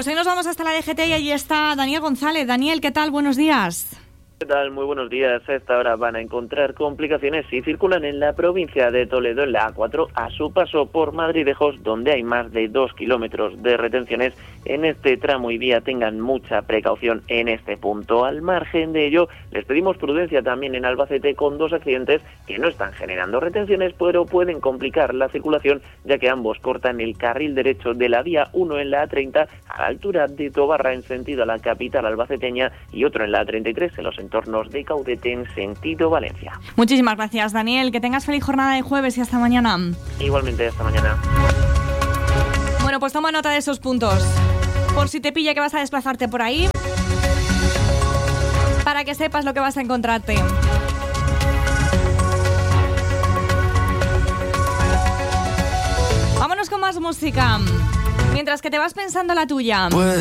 Pues hoy nos vamos hasta la DGT y allí está Daniel González. Daniel, ¿qué tal? Buenos días. ¿Qué tal? Muy buenos días. A esta hora van a encontrar complicaciones si circulan en la provincia de Toledo en la A4 a su paso por Madridejos, donde hay más de 2 kilómetros de retenciones en este tramo y vía. Tengan mucha precaución en este punto. Al margen de ello, les pedimos prudencia también en Albacete con 2 accidentes que no están generando retenciones, pero pueden complicar la circulación, ya que ambos cortan el carril derecho de la vía, uno en la A30 a la altura de Tobarra en sentido a la capital albaceteña y otro en la A33 en los entornos de Caudete en sentido Valencia. Muchísimas gracias, Daniel. Que tengas feliz jornada de jueves y hasta mañana. Igualmente, hasta mañana. Bueno, pues toma nota de esos puntos. Por si te pilla que vas a desplazarte por ahí, para que sepas lo que vas a encontrarte. Vámonos con más música. Mientras que te vas pensando la tuya.